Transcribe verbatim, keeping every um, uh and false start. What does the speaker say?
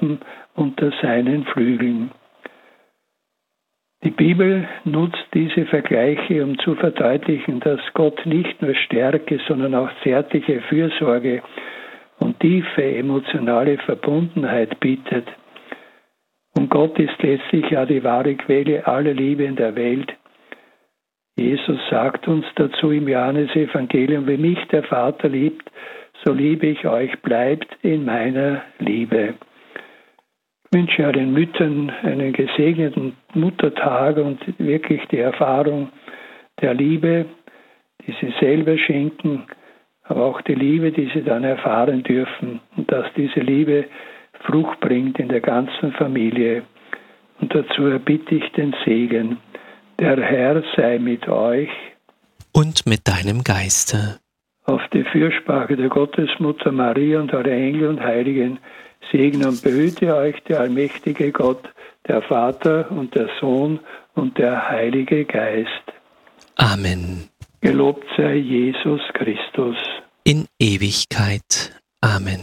haben unter seinen Flügeln. Die Bibel nutzt diese Vergleiche, um zu verdeutlichen, dass Gott nicht nur Stärke, sondern auch zärtliche Fürsorge und tiefe emotionale Verbundenheit bietet. Und Gott ist letztlich ja die wahre Quelle aller Liebe in der Welt. Jesus sagt uns dazu im Johannesevangelium: Wie mich der Vater liebt, so liebe ich euch, bleibt in meiner Liebe. Ich wünsche ja den Müttern einen gesegneten Muttertag und wirklich die Erfahrung der Liebe, die sie selber schenken, aber auch die Liebe, die sie dann erfahren dürfen, und dass diese Liebe Frucht bringt in der ganzen Familie. Und dazu erbitte ich den Segen. Der Herr sei mit euch und mit deinem Geiste. Auf die Fürsprache der Gottesmutter Maria und aller Engel und Heiligen segne und behüte euch der allmächtige Gott, der Vater und der Sohn und der Heilige Geist. Amen. Gelobt sei Jesus Christus. In Ewigkeit. Amen.